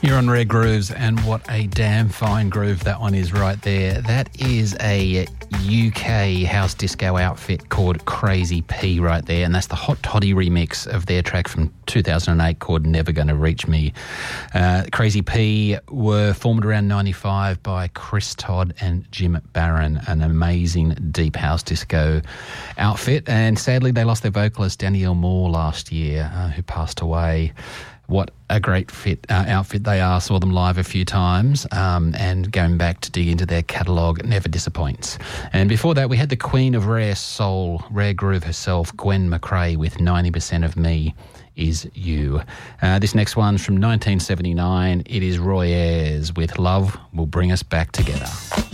You're on Rare Grooves, and what a damn fine groove that one is right there. That is a UK house disco outfit called Crazy P right there, and that's the Hot Toddy remix of their track from 2008 called Never Gonna Reach Me. Crazy P were formed around 95 by Chris Todd and Jim Barron, an amazing deep house disco outfit, and sadly they lost their vocalist Danielle Moore last year, who passed away. What a great outfit they are. Saw them live a few times, and going back to dig into their catalogue never disappoints. And before that, we had the queen of rare soul, rare groove herself, Gwen McRae, with 90% of Me Is You. This next one's from 1979. It is Roy Ayers with Love Will Bring Us Back Together.